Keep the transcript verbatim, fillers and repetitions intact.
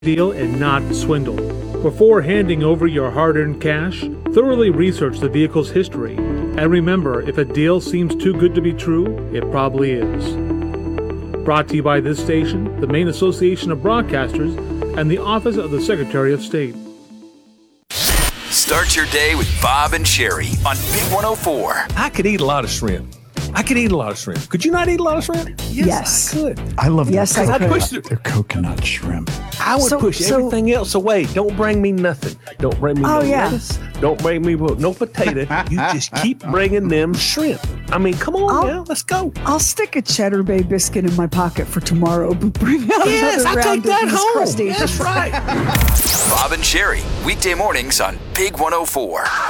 deal and not swindle. Before handing over your hard-earned cash, thoroughly research the vehicle's history. And remember, if a deal seems too good to be true, it probably is. Brought to you by this station, the Maine Association of Broadcasters, and the Office of the Secretary of State. Start your day with Bob and Sherry on Big one oh four. I could eat a lot of shrimp. I could eat a lot of shrimp. Could you not eat a lot of shrimp? Yes. yes. I could. I love yes, their, I coconut, push it. their coconut shrimp. I would so, push so, everything else away. Don't bring me nothing. Don't bring me oh, no yeah. lettuce. Don't bring me no potato. You just keep bringing them shrimp. I mean, come on I'll, now. Let's go. I'll stick a Cheddar Bay biscuit in my pocket for tomorrow, but bring out yes, another I'll round take that of these home. crustaceans. That's right. Bob and Sherry, weekday mornings on Big one oh four.